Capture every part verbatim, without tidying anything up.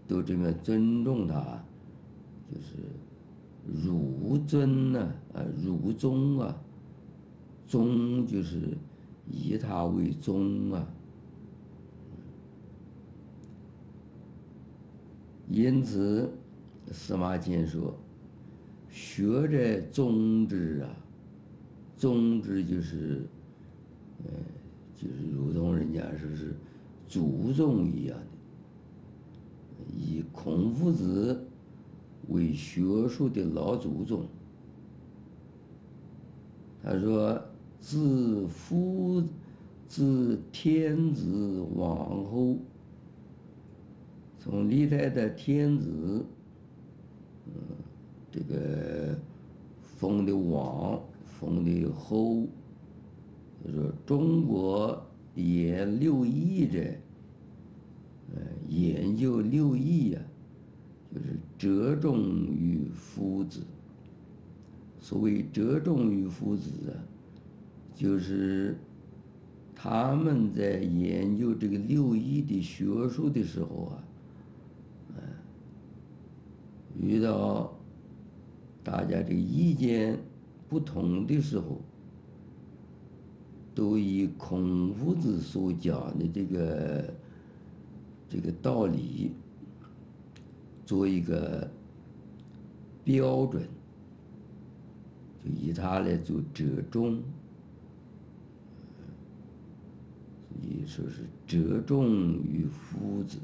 都这么尊重他，就是儒尊呢、啊，啊，儒宗啊，宗就是以他为宗啊。因此，司马迁说：学者宗之啊，宗之就是，呃，就是如同人家说是祖宗一样的，以孔夫子为学术的老祖宗。他说：自夫自天子往后，从历代的天子，嗯，这个封的王，封的侯，就说中国研六艺者，呃，研究六艺呀、啊，就是折中于夫子。所谓折中于夫子啊，就是他们在研究这个六艺的学术的时候啊，呃，遇到大家这个意见不同的时候，都以孔夫子所讲的这个这个道理做一个标准，就以它来做折中，所以说是折中于夫子。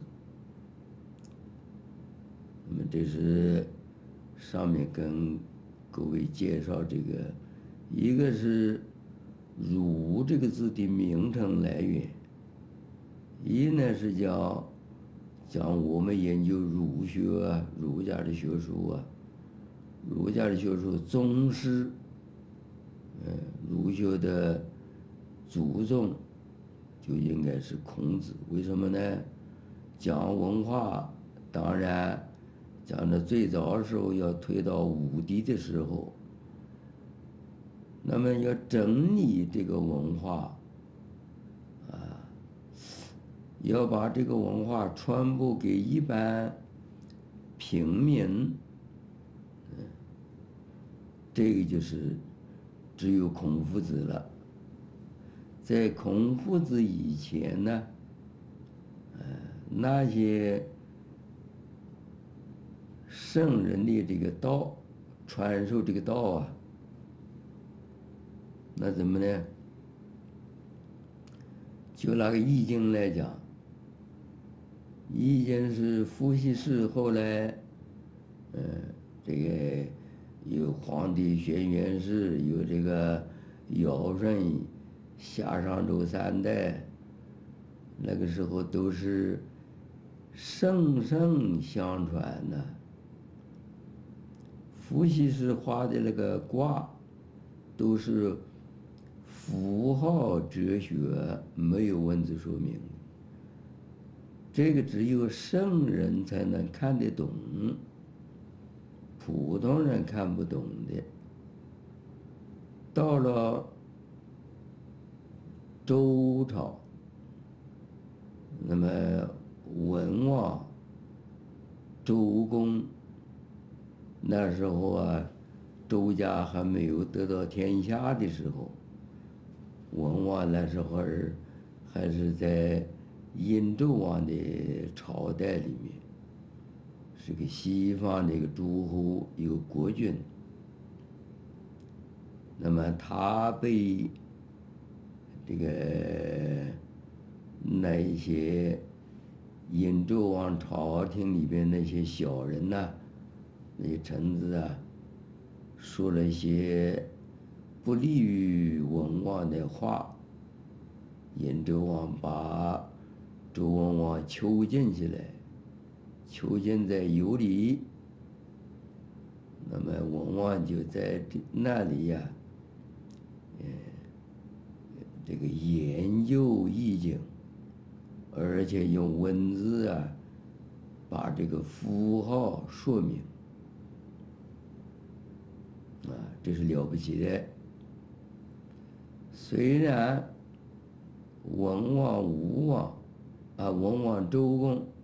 那么这是上面跟各位介绍这个，一个是儒这个字的名称来源，一呢是讲讲我们研究儒学啊，儒家的学术啊，儒家的学术宗师，呃，儒学的祖宗就应该是孔子。为什么呢？讲文化，当然讲的最早的时候要推到武帝的时候，那么要整理这个文化啊，要把这个文化传播给一般平民，嗯，这个就是只有孔夫子了。在孔夫子以前呢，呃，那些圣人的这个道，传授这个道啊，那怎么呢？就拿个易经来讲，易经是伏羲氏后来，呃，这个有黄帝轩辕氏，有这个尧舜、夏商周三代，那个时候都是圣圣相传的。伏羲氏画的那个卦，都是符号哲学，没有文字说明。这个只有圣人才能看得懂，普通人看不懂的。到了周朝，那么文王、周公，那时候啊，周家还没有得到天下的时候，文王那时候还是在殷纣王的朝代里面，是个西方的一个诸侯，一个国君。那么他被这个那一些殷纣王朝廷里边那些小人呐、啊，那些臣子啊，说了一些不利于文王的话，殷纣王把周文王囚禁起来，囚禁在游里。那么文王就在那里呀、啊，呃，这个研究易经，而且用文字啊，把这个符号说明，啊，这是了不起的。虽然文王、武王啊，文王、周公